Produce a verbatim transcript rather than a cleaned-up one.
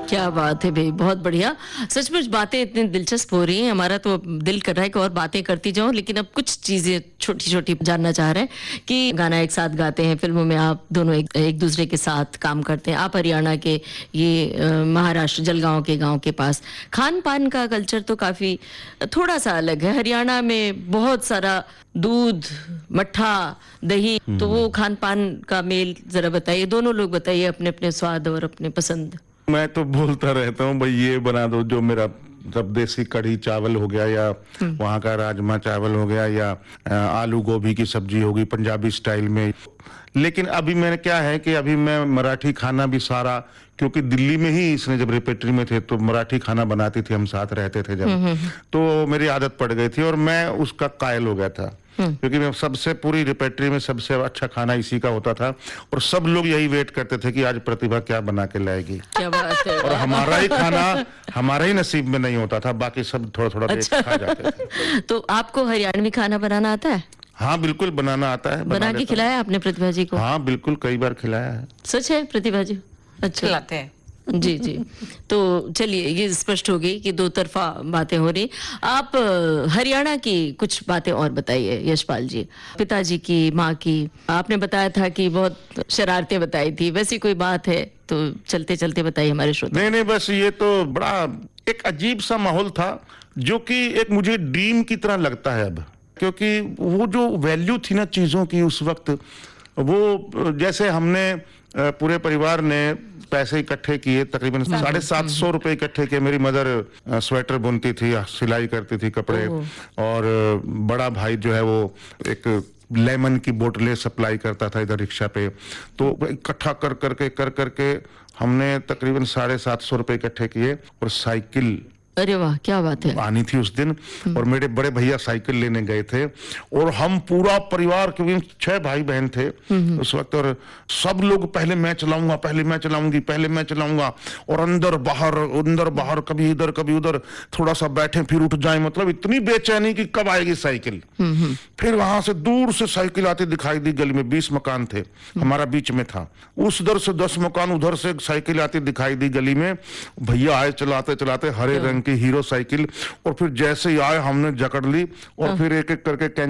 क्या बात है भाई, बहुत बढ़िया। सचमुच बातें इतनी दिलचस्प हो रही हैं, हमारा तो दिल कर रहा है कि और बातें करती जाऊं, लेकिन अब कुछ चीजें छोटी छोटी जानना चाह रहे हैं कि गाना एक साथ गाते हैं, फिल्मों में आप दोनों एक, एक दूसरे के साथ काम करते हैं। आप हरियाणा के, ये महाराष्ट्र जलगांव के गांव के पास। खान पान का कल्चर तो काफी थोड़ा सा अलग है। हरियाणा में बहुत सारा दूध, मट्ठा, दही, तो वो खान पान का मेल जरा बताइए। दोनों लोग बताइए अपने अपने स्वाद और अपने पसंद। मैं तो बोलता रहता हूँ भाई ये बना दो, जो मेरा सब देसी कढ़ी चावल हो गया, या वहाँ का राजमा चावल हो गया, या आलू गोभी की सब्जी होगी पंजाबी स्टाइल में। लेकिन अभी मैंने क्या है कि अभी मैं मराठी खाना भी सारा, क्योंकि दिल्ली में ही इसने जब रिपेट्री में थे तो मराठी खाना बनाती थी, हम साथ रहते थे जब, तो मेरी आदत पड़ गई थी और मैं उसका कायल हो गया था। क्योंकि मैं सबसे पूरी रिपेट्री में सबसे अच्छा खाना इसी का होता था और सब लोग यही वेट करते थे कि आज प्रतिभा क्या बना के लाएगी। क्या बात है। और हमारा ही खाना हमारा ही नसीब में नहीं होता था, बाकी सब थोड़ा थोड़ा अच्छा। खा जाते थे। तो आपको हरियाणवी खाना बनाना आता है? हाँ बिल्कुल, बनाना आता है। बना, बना के खिलाया आपने प्रतिभा जी को? हाँ बिल्कुल, कई बार खिलाया है। सच है प्रतिभा जी? अच्छा, खिलाते हैं जी जी। तो चलिए, ये स्पष्ट हो गई कि दो तरफा बातें हो रही। आप हरियाणा की कुछ बातें और बताइए यशपाल जी। पिताजी की, माँ की, आपने बताया था कि बहुत शरारतें बताई थी, वैसी कोई बात है तो चलते चलते बताइए हमारे श्रोता। नहीं नहीं, बस ये तो बड़ा एक अजीब सा माहौल था, जो कि एक मुझे ड्रीम की तरह लगता है अब, क्योंकि वो जो वैल्यू थी ना चीजों की उस वक्त, वो जैसे हमने पूरे परिवार ने पैसे इकट्ठे किए, तकरीबन साढ़े सात सौ रुपए इकट्ठे किए। मेरी मदर स्वेटर बुनती थी, सिलाई करती थी कपड़े, और बड़ा भाई जो है वो एक लेमन की बोतलें सप्लाई करता था इधर रिक्शा पे। तो इकट्ठा कर करके कर करके हमने तकरीबन साढ़े सात सौ रुपए इकट्ठे किए और साइकिल, अरे वाह क्या बात है, आनी थी उस दिन। और मेरे बड़े भैया साइकिल लेने गए थे और हम पूरा परिवार, क्योंकि छह भाई बहन थे उस वक्त, और सब लोग पहले मैं चलाऊंगा, पहले मैं चलाऊंगी, पहले मैं चलाऊंगा, और अंदर बाहर अंदर बाहर, कभी इधर कभी उधर, थोड़ा सा बैठे फिर उठ जाए, मतलब इतनी बेचैनी कि कब आएगी साइकिल। फिर वहां से दूर से साइकिल आती दिखाई दी गली में, बीस मकान थे, हमारा बीच में था, उस उधर से दस मकान, उधर से साइकिल आती दिखाई दी गली में। भैया आए चलाते चलाते, हरे रंग की हीरो साइकिल, और फिर जैसे ही आए हमने जकड़ ली और फिर एक एक करके